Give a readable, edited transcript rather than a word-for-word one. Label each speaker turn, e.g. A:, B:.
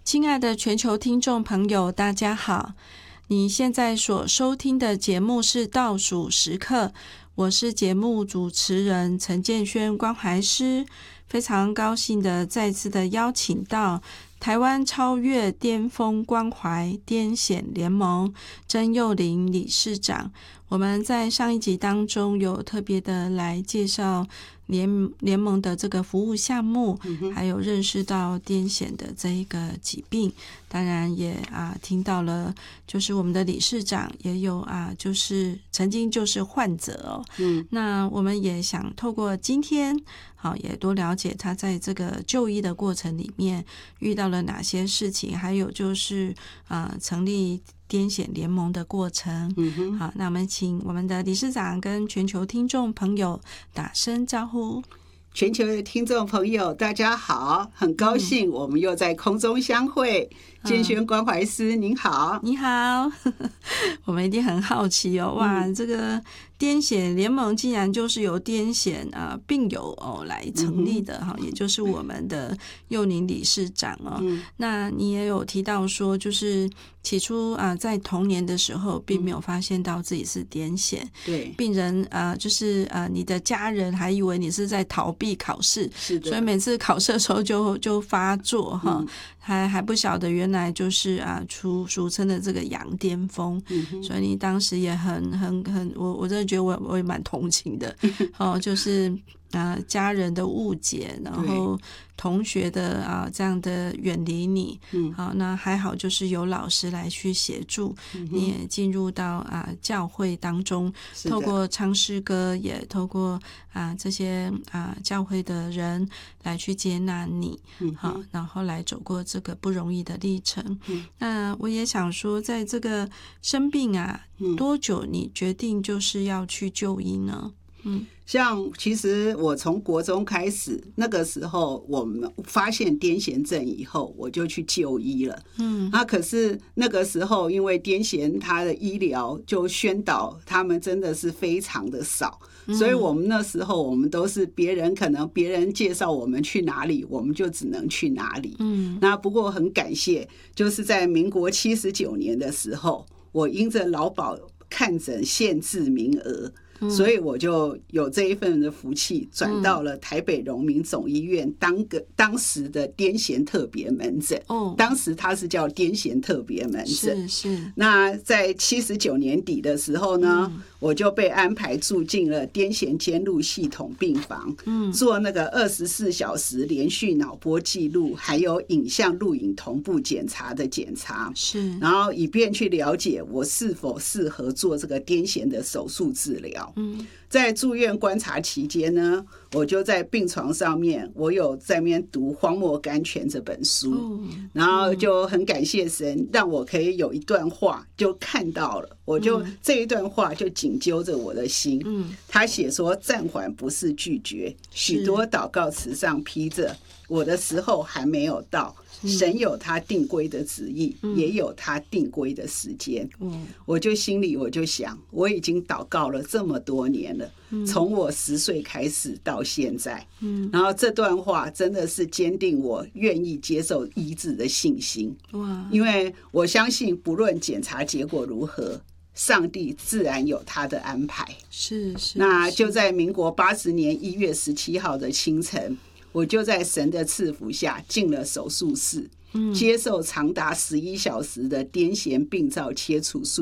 A: 亲爱的全球听众朋友，大家好！你现在所收听的节目是倒数时刻，我是节目主持人陈建轩关怀师，非常高兴的再次的邀请到台湾超越巅峰关怀癫痫联盟曾幼玲理事长。我们在上一集当中有特别的来介绍联盟的这个服务项目，还有认识到癫痫的这一个疾病，当然也听到了，就是我们的理事长也有就是曾经就是患者哦。那我们也想透过今天也多了解他在这个就医的过程里面遇到了哪些事情，还有就是成立癫痫联盟的过程。好，那我们请我们的理事长跟全球听众朋友打声招呼。
B: 全球的听众朋友大家好，很高兴我们又在空中相会。建轩关怀师您好。
A: 你好。我们一定很好奇哦，哇，这个癫痫联盟竟然就是由癫痫病友来成立的也就是我们的幼玲理事长那你也有提到说，就是起初在童年的时候并没有发现到自己是癫痫，
B: 对，
A: 病人就是你的家人还以为你是在逃避考试，
B: 是的，
A: 所以每次考试的时候就发作还不晓得原来就是俗称的这个羊癫疯，所以你当时也很我真的觉得我也蛮同情的就是家人的误解，然后同学的这样的远离你，那还好就是有老师来去协助，你也进入到教会当中，透过唱诗歌，也透过这些教会的人来去接纳你，然后来走过这个不容易的历程。那我也想说，在这个生病多久你决定就是要去就医呢？
B: 像其实我从国中开始，那个时候我们发现癫痫症以后，我就去就医了。可是那个时候因为癫痫它的医疗就宣导他们真的是非常的少，所以我们那时候我们都是可能别人介绍我们去哪里，我们就只能去哪里。那不过很感谢，就是在民国79年的时候，我因着劳保看诊限制名额，所以我就有这一份的福气，转到了台北荣民总医院当时的癫痫特别门诊。当时它是叫癫痫特别门诊。
A: 是。
B: 那在79年底的时候呢，我就被安排住进了癫痫监录系统病房，做那个24小时连续脑波记录，还有影像录影同步检查的检查。
A: 是。
B: 然后以便去了解我是否适合做这个癫痫的手术治疗。在住院观察期间呢，我就在病床上面，我有在那边读《荒漠甘泉》这本书，然后就很感谢神，让我可以有一段话就看到了，我就这一段话就紧揪着我的心。他写说：暂缓不是拒绝，许多祷告词上披着我的时候还没有到，神有他定规的旨意，也有他定规的时间。我就心里我就想，我已经祷告了这么多年了，从我10岁开始到现在，然后这段话真的是坚定我愿意接受医治的信心。因为我相信不论检查结果如何，上帝自然有他的安排。
A: 是。
B: 那就在民国80年1月17号的清晨，我就在神的赐福下进了手术室，接受长达11小时的癫痫病灶切除术